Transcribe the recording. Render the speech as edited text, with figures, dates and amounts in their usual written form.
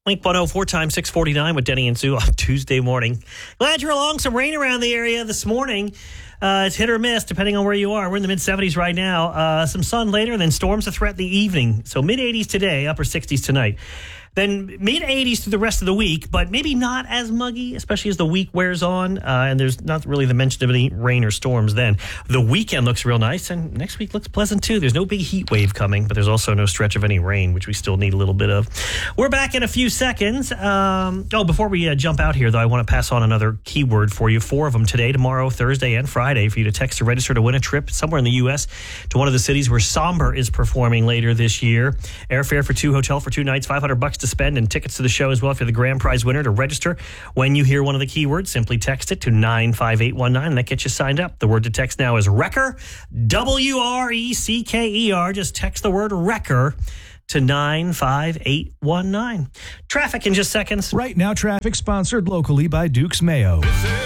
Link 104 times 649 with Denny and Sue on Tuesday morning. Glad you're along. Some rain around the area this morning. It's hit or miss depending on where you are. We're in the mid-70s right now. Some sun later, and then storms to threaten the evening. So mid-80s today, upper 60s tonight. Then mid-80s through the rest of the week, but maybe not as muggy, especially as the week wears on. And there's not really the mention of any rain or storms then. The weekend looks real nice, and next week looks pleasant too. There's no big heat wave coming, but there's also no stretch of any rain, which we still need a little bit of. We're back in a few seconds. Before we jump out here, though, I want to pass on another keyword for you. 4 of them today, tomorrow, Thursday, and Friday for you to text or register to win a trip somewhere in the U.S. to one of the cities where Somber is performing later this year. Airfare for 2, hotel for 2 nights, $500 to spend, and tickets to the show as well if you're the grand prize winner. To register, when you hear one of the keywords, simply text it to 95819, and that gets you signed up. The word to text now is Wrecker, WRECKER. Just text the word Wrecker to 95819. Traffic in just seconds. Right now, traffic sponsored locally by Duke's Mayo.